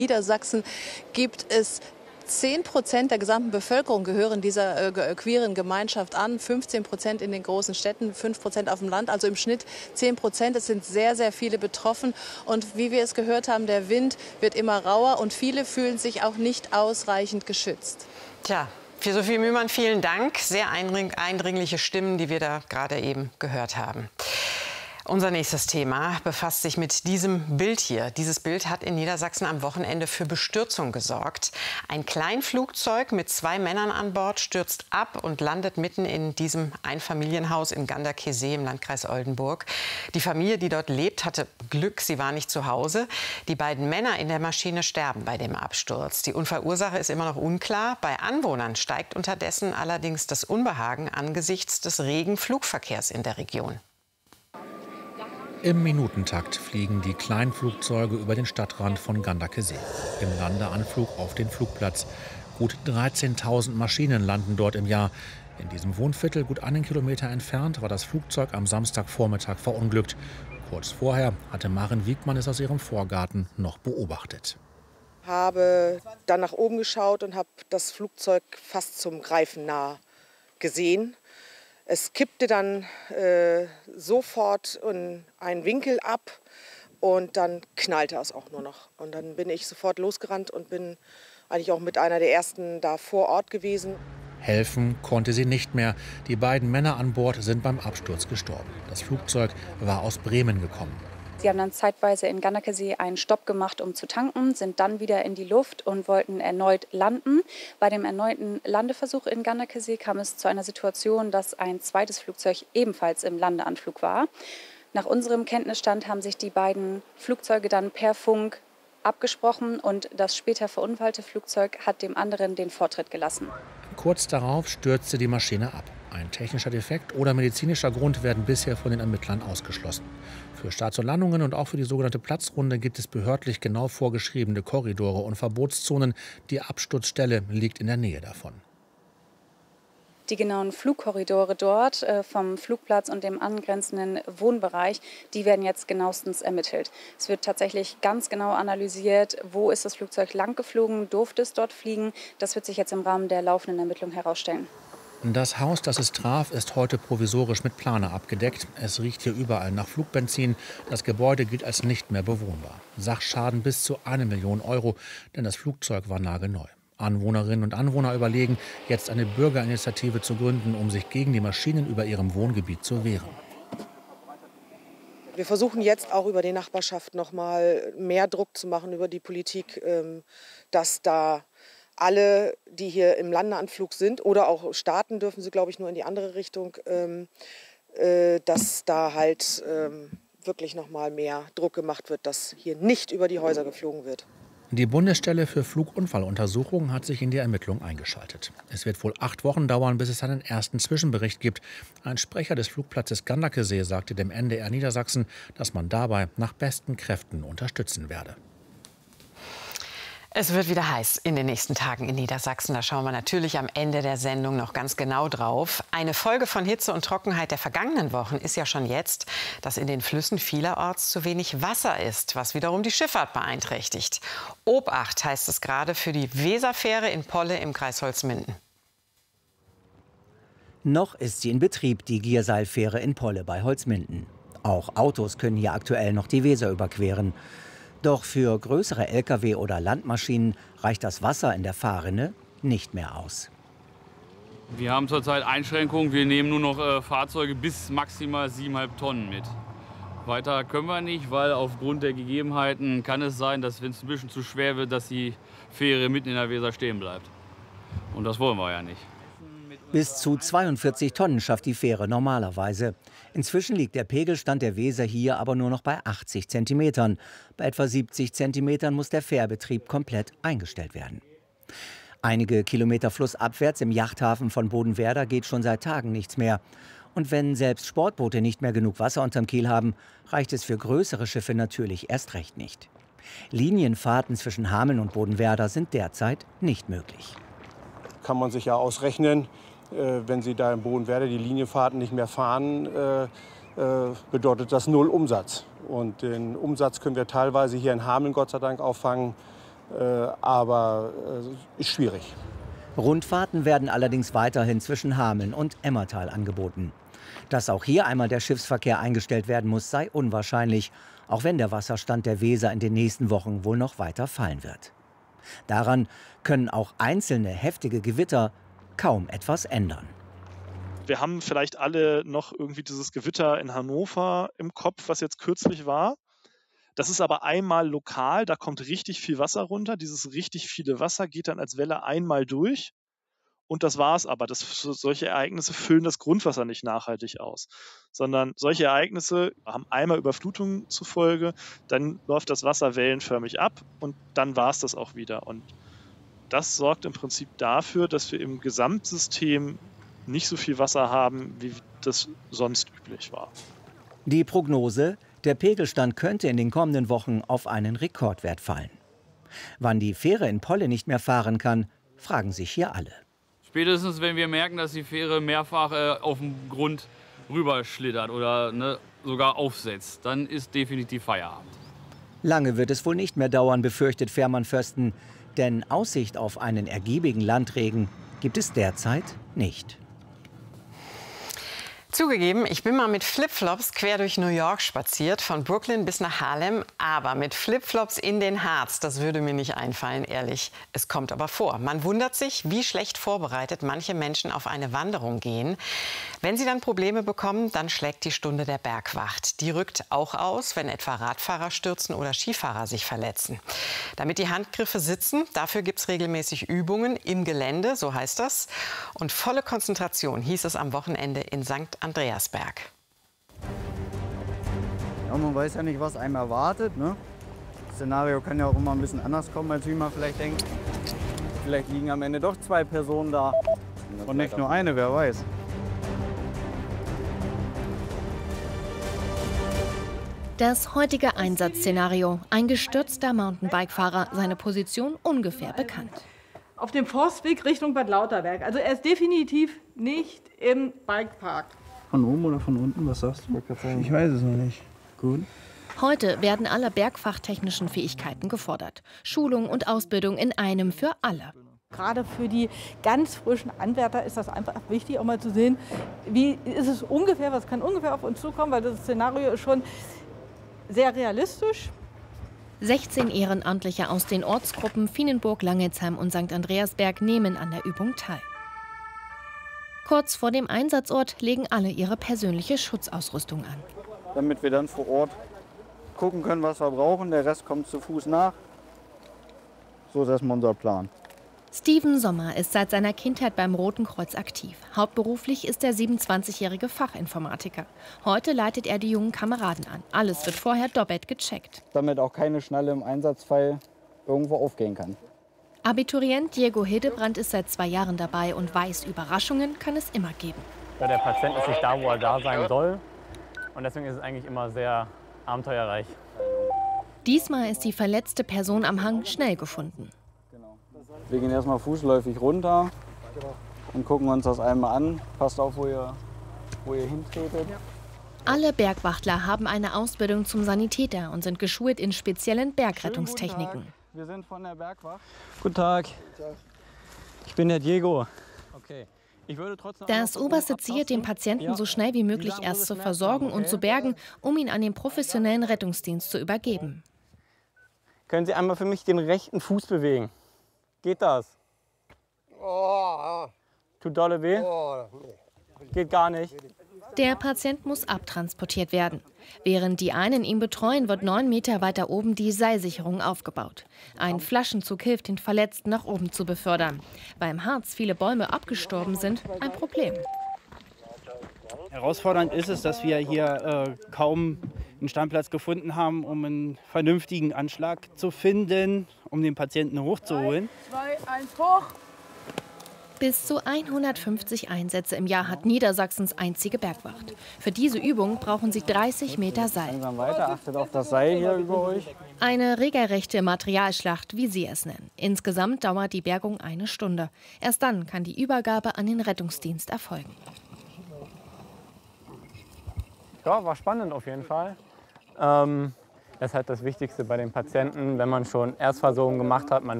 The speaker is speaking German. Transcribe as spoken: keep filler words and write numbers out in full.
Niedersachsen gibt es zehn Prozent der gesamten Bevölkerung gehören dieser äh, queeren Gemeinschaft an, fünfzehn Prozent in den großen Städten, fünf Prozent auf dem Land, also im Schnitt zehn Prozent. Es sind sehr, sehr viele betroffen. Und wie wir es gehört haben, der Wind wird immer rauer und viele fühlen sich auch nicht ausreichend geschützt. Tja, für Sophie Mühlmann vielen Dank. Sehr eindringliche Stimmen, die wir da gerade eben gehört haben. Unser nächstes Thema befasst sich mit diesem Bild hier. Dieses Bild hat in Niedersachsen am Wochenende für Bestürzung gesorgt. Ein Kleinflugzeug mit zwei Männern an Bord stürzt ab und landet mitten in diesem Einfamilienhaus in Ganderkesee im Landkreis Oldenburg. Die Familie, die dort lebt, hatte Glück, sie war nicht zu Hause. Die beiden Männer in der Maschine sterben bei dem Absturz. Die Unfallursache ist immer noch unklar. Bei Anwohnern steigt unterdessen allerdings das Unbehagen angesichts des regen Flugverkehrs in der Region. Im Minutentakt fliegen die Kleinflugzeuge über den Stadtrand von Ganderkesee. Im Landeanflug auf den Flugplatz. Gut dreizehntausend Maschinen landen dort im Jahr. In diesem Wohnviertel, gut einen Kilometer entfernt, war das Flugzeug am Samstagvormittag verunglückt. Kurz vorher hatte Maren Wiegmann es aus ihrem Vorgarten noch beobachtet. Ich habe dann nach oben geschaut und habe das Flugzeug fast zum Greifen nah gesehen. Es kippte dann äh, sofort in einen Winkel ab und dann knallte es auch nur noch. Und dann bin ich sofort losgerannt und bin eigentlich auch mit einer der ersten da vor Ort gewesen. Helfen konnte sie nicht mehr. Die beiden Männer an Bord sind beim Absturz gestorben. Das Flugzeug war aus Bremen gekommen. Sie haben dann zeitweise in Ganderkesee einen Stopp gemacht, um zu tanken, sind dann wieder in die Luft und wollten erneut landen. Bei dem erneuten Landeversuch in Ganderkesee kam es zu einer Situation, dass ein zweites Flugzeug ebenfalls im Landeanflug war. Nach unserem Kenntnisstand haben sich die beiden Flugzeuge dann per Funk abgesprochen und das später verunfallte Flugzeug hat dem anderen den Vortritt gelassen. Kurz darauf stürzte die Maschine ab. Ein technischer Defekt oder medizinischer Grund werden bisher von den Ermittlern ausgeschlossen. Für Starts und Landungen und auch für die sogenannte Platzrunde gibt es behördlich genau vorgeschriebene Korridore und Verbotszonen. Die Absturzstelle liegt in der Nähe davon. Die genauen Flugkorridore dort äh, vom Flugplatz und dem angrenzenden Wohnbereich, die werden jetzt genauestens ermittelt. Es wird tatsächlich ganz genau analysiert, wo ist das Flugzeug lang geflogen, durfte es dort fliegen. Das wird sich jetzt im Rahmen der laufenden Ermittlung herausstellen. Das Haus, das es traf, ist heute provisorisch mit Plane abgedeckt. Es riecht hier überall nach Flugbenzin. Das Gebäude gilt als nicht mehr bewohnbar. Sachschaden bis zu eine Million Euro, denn das Flugzeug war nagelneu. Anwohnerinnen und Anwohner überlegen, jetzt eine Bürgerinitiative zu gründen, um sich gegen die Maschinen über ihrem Wohngebiet zu wehren. Wir versuchen jetzt auch über die Nachbarschaft noch mal mehr Druck zu machen über die Politik, dass da alle, die hier im Landeanflug sind oder auch starten dürfen sie, glaube ich, nur in die andere Richtung, dass da halt wirklich noch mal mehr Druck gemacht wird, dass hier nicht über die Häuser geflogen wird. Die Bundesstelle für Flugunfalluntersuchungen hat sich in die Ermittlung eingeschaltet. Es wird wohl acht Wochen dauern, bis es einen ersten Zwischenbericht gibt. Ein Sprecher des Flugplatzes Ganderkesee sagte dem N D R Niedersachsen, dass man dabei nach besten Kräften unterstützen werde. Es wird wieder heiß in den nächsten Tagen in Niedersachsen. Da schauen wir natürlich am Ende der Sendung noch ganz genau drauf. Eine Folge von Hitze und Trockenheit der vergangenen Wochen ist ja schon jetzt, dass in den Flüssen vielerorts zu wenig Wasser ist, was wiederum die Schifffahrt beeinträchtigt. Obacht heißt es gerade für die Weserfähre in Polle im Kreis Holzminden. Noch ist sie in Betrieb, die Gierseilfähre in Polle bei Holzminden. Auch Autos können hier aktuell noch die Weser überqueren. Doch für größere L K W oder Landmaschinen reicht das Wasser in der Fahrrinne nicht mehr aus. Wir haben zurzeit Einschränkungen. Wir nehmen nur noch äh, Fahrzeuge bis maximal siebeneinhalb Tonnen mit. Weiter können wir nicht, weil aufgrund der Gegebenheiten kann es sein, dass, wenn es ein bisschen zu schwer wird, dass die Fähre mitten in der Weser stehen bleibt. Und das wollen wir ja nicht. Bis zu zweiundvierzig Tonnen schafft die Fähre normalerweise. Inzwischen liegt der Pegelstand der Weser hier aber nur noch bei achtzig Zentimetern. Bei etwa siebzig Zentimetern muss der Fährbetrieb komplett eingestellt werden. Einige Kilometer flussabwärts im Yachthafen von Bodenwerder geht schon seit Tagen nichts mehr. Und wenn selbst Sportboote nicht mehr genug Wasser unterm Kiel haben, reicht es für größere Schiffe natürlich erst recht nicht. Linienfahrten zwischen Hameln und Bodenwerder sind derzeit nicht möglich. Kann man sich ja ausrechnen, wenn Sie da in Bodenwerder die Linienfahrten nicht mehr fahren, bedeutet das null Umsatz. Und den Umsatz können wir teilweise hier in Hameln Gott sei Dank auffangen. Äh, aber äh, ist schwierig. Rundfahrten werden allerdings weiterhin zwischen Hameln und Emmertal angeboten. Dass auch hier einmal der Schiffsverkehr eingestellt werden muss, sei unwahrscheinlich, auch wenn der Wasserstand der Weser in den nächsten Wochen wohl noch weiter fallen wird. Daran können auch einzelne heftige Gewitter kaum etwas ändern. Wir haben vielleicht alle noch irgendwie dieses Gewitter in Hannover im Kopf, was jetzt kürzlich war. Das ist aber einmal lokal, da kommt richtig viel Wasser runter. Dieses richtig viele Wasser geht dann als Welle einmal durch. Und das war es aber. Das, solche Ereignisse füllen das Grundwasser nicht nachhaltig aus. Sondern solche Ereignisse haben einmal Überflutungen zur Folge, dann läuft das Wasser wellenförmig ab und dann war es das auch wieder. Und das sorgt im Prinzip dafür, dass wir im Gesamtsystem nicht so viel Wasser haben, wie das sonst üblich war. Die Prognose: Der Pegelstand könnte in den kommenden Wochen auf einen Rekordwert fallen. Wann die Fähre in Polle nicht mehr fahren kann, fragen sich hier alle. Spätestens, wenn wir merken, dass die Fähre mehrfach äh, auf dem Grund rüberschlittert oder ne, sogar aufsetzt, dann ist definitiv Feierabend. Lange wird es wohl nicht mehr dauern, befürchtet Fährmann Fösten, denn Aussicht auf einen ergiebigen Landregen gibt es derzeit nicht. Zugegeben, ich bin mal mit Flipflops quer durch New York spaziert, von Brooklyn bis nach Harlem. Aber mit Flipflops in den Harz, das würde mir nicht einfallen, ehrlich. Es kommt aber vor. Man wundert sich, wie schlecht vorbereitet manche Menschen auf eine Wanderung gehen. Wenn sie dann Probleme bekommen, dann schlägt die Stunde der Bergwacht. Die rückt auch aus, wenn etwa Radfahrer stürzen oder Skifahrer sich verletzen. Damit die Handgriffe sitzen, dafür gibt es regelmäßig Übungen im Gelände, so heißt das. Und volle Konzentration hieß es am Wochenende in Sankt Andreasberg. Ja, man weiß ja nicht, was einem erwartet, ne? Das Szenario kann ja auch immer ein bisschen anders kommen, als wie man vielleicht denkt. Vielleicht liegen am Ende doch zwei Personen da und nicht nur eine, wer weiß. Das heutige Einsatzszenario: Ein gestürzter Mountainbike-Fahrer, seine Position ungefähr bekannt. Auf dem Forstweg Richtung Bad Lauterberg. Also er ist definitiv nicht im Bikepark. Von oben oder von unten, was sagst du? Ich weiß es noch nicht. Gut. Heute werden alle bergfachtechnischen Fähigkeiten gefordert. Schulung und Ausbildung in einem für alle. Gerade für die ganz frischen Anwärter ist das einfach wichtig, auch mal zu sehen, wie ist es ungefähr, was kann ungefähr auf uns zukommen, weil das Szenario ist schon sehr realistisch. sechzehn Ehrenamtliche aus den Ortsgruppen Fienenburg, Langelsheim und Sankt Andreasberg nehmen an der Übung teil. Kurz vor dem Einsatzort legen alle ihre persönliche Schutzausrüstung an. Damit wir dann vor Ort gucken können, was wir brauchen. Der Rest kommt zu Fuß nach. So ist erstmal unser Plan. Steven Sommer ist seit seiner Kindheit beim Roten Kreuz aktiv. Hauptberuflich ist der siebenundzwanzigjährige Fachinformatiker. Heute leitet er die jungen Kameraden an. Alles wird vorher doppelt gecheckt. Damit auch keine Schnalle im Einsatzfall irgendwo aufgehen kann. Abiturient Diego Hildebrand ist seit zwei Jahren dabei und weiß, Überraschungen kann es immer geben. Ja, der Patient ist nicht da, wo er da sein soll. Und deswegen ist es eigentlich immer sehr abenteuerreich. Diesmal ist die verletzte Person am Hang schnell gefunden. Wir gehen erstmal fußläufig runter und gucken uns das einmal an. Passt auf, wo ihr, wo ihr hintretet. Alle Bergwachtler haben eine Ausbildung zum Sanitäter und sind geschult in speziellen Bergrettungstechniken. Wir sind von der Bergwacht. Guten Tag. Ich bin der Diego. Okay. Ich würde trotzdem das oberste Ziel, den Patienten so schnell wie möglich erst zu versorgen und zu bergen, um ihn an den professionellen Rettungsdienst zu übergeben. Können Sie einmal für mich den rechten Fuß bewegen? Geht das? Tut dolle weh? Geht gar nicht. Der Patient muss abtransportiert werden. Während die einen ihn betreuen, wird neun Meter weiter oben die Seilsicherung aufgebaut. Ein Flaschenzug hilft, den Verletzten nach oben zu befördern. Weil im Harz viele Bäume abgestorben sind, ein Problem. Herausfordernd ist es, dass wir hier äh, kaum einen Standplatz gefunden haben, um einen vernünftigen Anschlag zu finden, um den Patienten hochzuholen. Zwei, eins, hoch. Bis zu hundertfünfzig Einsätze im Jahr hat Niedersachsens einzige Bergwacht. Für diese Übung brauchen sie dreißig Meter Seil. Langsam weiter, achtet auf das Seil hier über euch. Eine regelrechte Materialschlacht, wie sie es nennen. Insgesamt dauert die Bergung eine Stunde. Erst dann kann die Übergabe an den Rettungsdienst erfolgen. Ja, war spannend auf jeden Fall. Ähm, Das ist halt das Wichtigste bei den Patienten, wenn man schon Erstversorgung gemacht hat, man